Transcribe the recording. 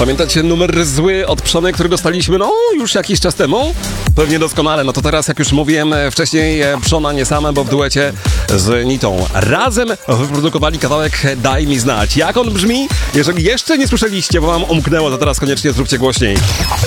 Pamiętacie numer zły od Przony, który dostaliśmy, już jakiś czas temu? Pewnie doskonale, to teraz, jak już mówiłem wcześniej, Przona nie same, bo w duecie z Nitą. Razem wyprodukowali kawałek Daj mi znać. Jak on brzmi? Jeżeli jeszcze nie słyszeliście, bo wam umknęło, to teraz koniecznie zróbcie głośniej.